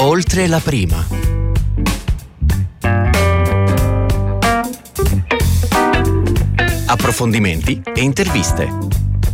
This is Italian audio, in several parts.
Oltre la prima. Approfondimenti e interviste.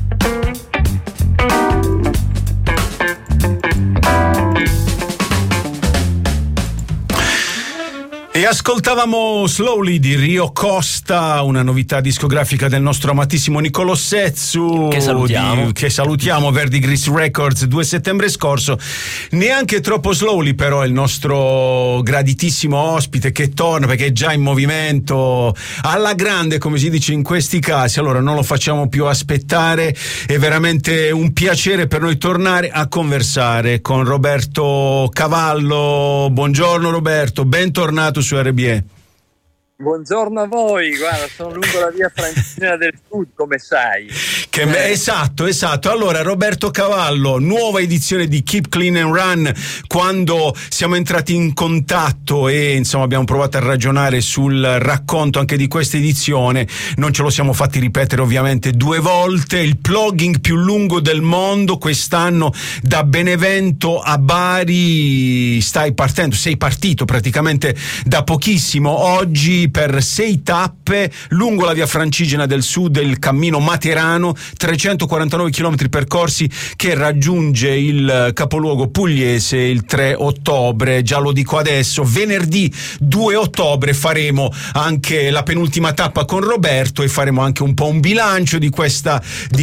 E ascoltavamo Slowly di Rio Costa, una novità discografica del nostro amatissimo Nicolò Setsu, che salutiamo, Verdi Grease Records, 2 settembre scorso. Neanche troppo slowly però il nostro graditissimo ospite che torna, perché è già in movimento alla grande, come si dice in questi casi. Allora non lo facciamo più aspettare, è veramente un piacere per noi tornare a conversare con Roberto Cavallo. Buongiorno Roberto, bentornato su RBE. Buongiorno a voi, guarda, sono lungo la via Francigena del Sud, come sai. Esatto. Allora, Roberto Cavallo, nuova edizione di Keep Clean and Run. Quando siamo entrati in contatto e insomma abbiamo provato a ragionare sul racconto anche di questa edizione, non ce lo siamo fatti ripetere ovviamente 2 volte. Il plugging più lungo del mondo quest'anno, da Benevento a Bari. Sei partito praticamente da pochissimo. Oggi per 6 tappe lungo la via Francigena del Sud, il cammino Materano, 349 chilometri percorsi, che raggiunge il capoluogo pugliese il 3 ottobre. Già lo dico adesso, venerdì 2 ottobre faremo anche la penultima tappa con Roberto e faremo anche un po' un bilancio di questa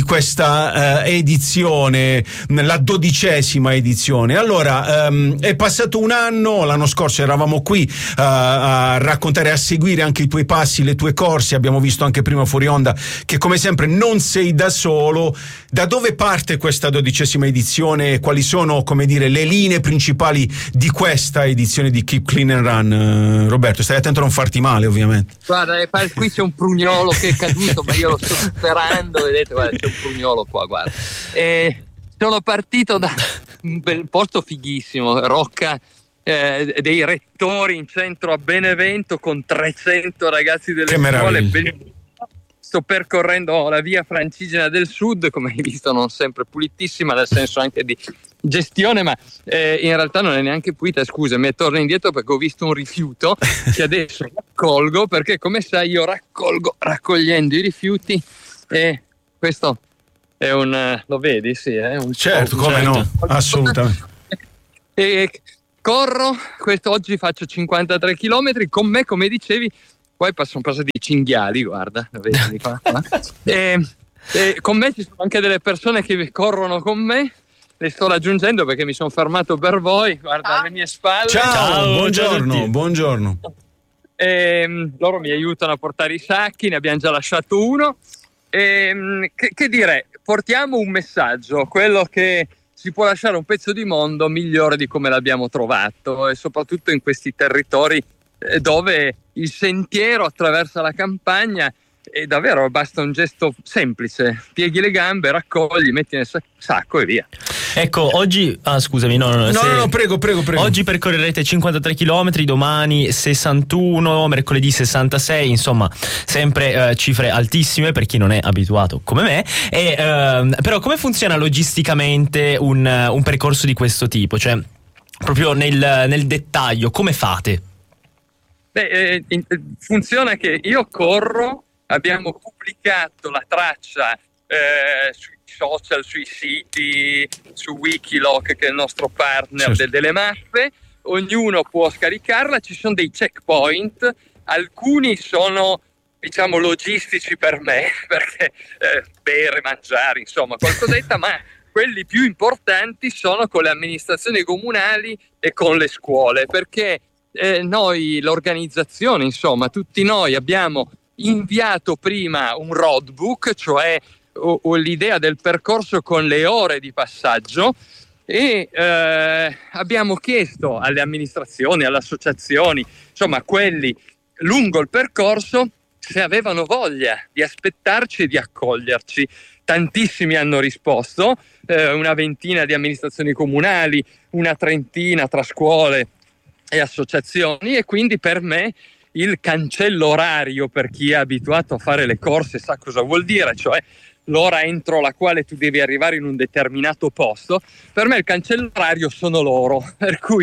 edizione, la 12ª edizione. Allora, è passato un anno, l'anno scorso eravamo qui a raccontare, a seguire anche i tuoi passi, le tue corse. Abbiamo visto anche prima fuori onda che come sempre non sei da solo. Da dove parte questa 12ª edizione? Quali sono, come dire, le linee principali di questa edizione di Keep Clean and Run? Roberto, stai attento a non farti male, ovviamente. Guarda, qui c'è un prugnolo che è caduto, ma io lo sto sperando, vedete, guarda, c'è un prugnolo qua, guarda. Sono partito da un bel posto fighissimo, Rocca dei Rettori, in centro a Benevento, con 300 ragazzi delle scuole. Sto percorrendo la via Francigena del Sud, come hai visto non sempre pulitissima, nel senso anche di gestione, ma in realtà non è neanche pulita, scusami, torno indietro perché ho visto un rifiuto che adesso raccolgo, perché come sai io raccogliendo i rifiuti, e questo è lo vedi? Sì, è un certo, come no, assolutamente. E corro, oggi faccio 53 chilometri, con me, come dicevi, poi sono passati i cinghiali, guarda, vedi qua. Con me ci sono anche delle persone che corrono con me, le sto raggiungendo perché mi sono fermato per voi, guarda alle mie spalle. Ciao, buongiorno. Loro mi aiutano a portare i sacchi, ne abbiamo già lasciato uno. Che dire, portiamo un messaggio, quello che si può lasciare un pezzo di mondo migliore di come l'abbiamo trovato, e soprattutto in questi territori dove il sentiero attraversa la campagna e davvero basta un gesto semplice: pieghi le gambe, raccogli, metti nel sacco e via. Ecco, oggi scusami, no, prego. Oggi percorrerete 53 km, domani 61, mercoledì 66, insomma sempre cifre altissime per chi non è abituato come me. Però come funziona logisticamente un percorso di questo tipo? Cioè, proprio nel dettaglio, come fate? Funziona che io corro, abbiamo pubblicato la traccia sui social, sui siti, su Wikiloc, che è il nostro partner, certo, delle mappe. Ognuno può scaricarla, ci sono dei checkpoint, alcuni sono, diciamo, logistici per me, perché bere, mangiare, insomma qualcosetta, ma quelli più importanti sono con le amministrazioni comunali e con le scuole, perché noi, l'organizzazione, insomma tutti noi abbiamo inviato prima un roadbook, cioè l'idea del percorso con le ore di passaggio, e abbiamo chiesto alle amministrazioni, alle associazioni, insomma quelli lungo il percorso, se avevano voglia di aspettarci e di accoglierci. Tantissimi hanno risposto, una ventina di amministrazioni comunali, una trentina tra scuole e associazioni, e quindi per me il cancello orario, per chi è abituato a fare le corse sa cosa vuol dire, cioè l'ora entro la quale tu devi arrivare in un determinato posto, per me il cancello orario sono loro, per cui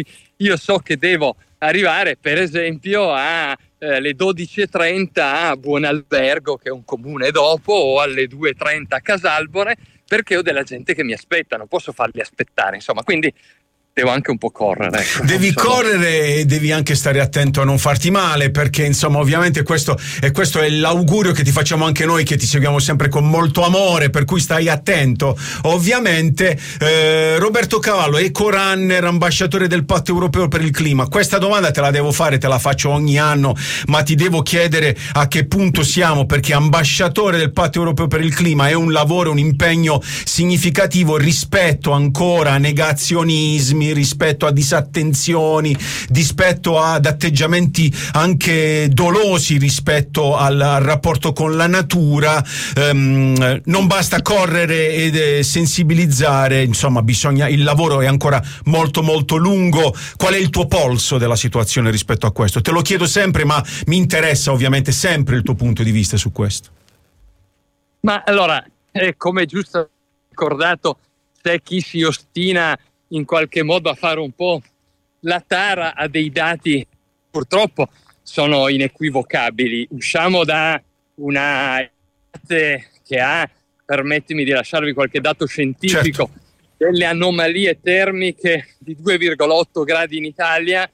io so che devo arrivare per esempio a le 12:30 a Buonalbergo, che è un comune dopo, o alle 2:30 a Casalbore, perché ho della gente che mi aspetta, non posso farli aspettare, insomma, quindi devo anche un po' correre. Ecco. Devi correre e devi anche stare attento a non farti male, perché insomma ovviamente questo è l'augurio che ti facciamo anche noi, che ti seguiamo sempre con molto amore, per cui stai attento. Ovviamente Roberto Cavallo, eco-runner, ambasciatore del Patto Europeo per il Clima. Questa domanda te la devo fare, te la faccio ogni anno, ma ti devo chiedere a che punto siamo, perché ambasciatore del Patto Europeo per il Clima è un lavoro, un impegno significativo rispetto ancora a negazionismi, rispetto a disattenzioni, rispetto ad atteggiamenti anche dolosi rispetto al rapporto con la natura. Non basta correre ed sensibilizzare, insomma il lavoro è ancora molto molto lungo. Qual è il tuo polso della situazione rispetto a questo? Te lo chiedo sempre, ma mi interessa ovviamente sempre il tuo punto di vista su questo. Ma allora, come giusto ricordato, c'è chi si ostina in qualche modo a fare un po' la tara a dei dati purtroppo sono inequivocabili. Usciamo da una che ha, permettimi di lasciarvi qualche dato scientifico, delle anomalie termiche di 2,8 gradi in Italia,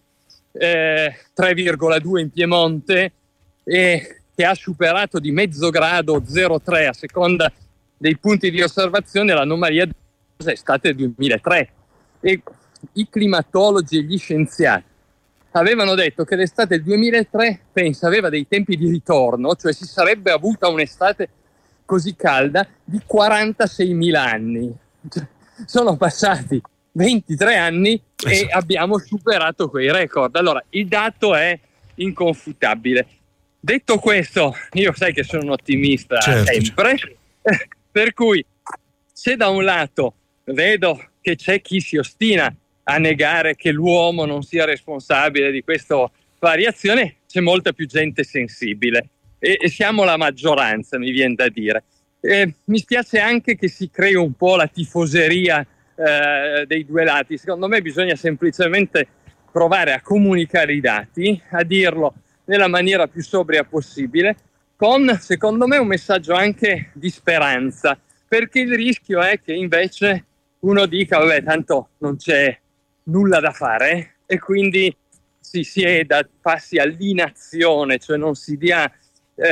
3,2 in Piemonte, e che ha superato di mezzo grado, 0,3 a seconda dei punti di osservazione, l'anomalia dell'estate del 2003. E i climatologi e gli scienziati avevano detto che l'estate del 2003, pensa, aveva dei tempi di ritorno, cioè si sarebbe avuta un'estate così calda di 46.000 anni. Sono passati 23 anni e abbiamo superato quei record. Allora, il dato è inconfutabile. Detto questo, io sai che sono un ottimista sempre, per cui se da un lato vedo che c'è chi si ostina a negare che l'uomo non sia responsabile di questa variazione, c'è molta più gente sensibile e siamo la maggioranza, mi viene da dire. Mi spiace anche che si crei un po' la tifoseria dei due lati. Secondo me bisogna semplicemente provare a comunicare i dati, a dirlo nella maniera più sobria possibile, con, secondo me, un messaggio anche di speranza, perché il rischio è che invece uno dica vabbè, tanto non c'è nulla da fare, e quindi passi all'inazione, cioè non si dia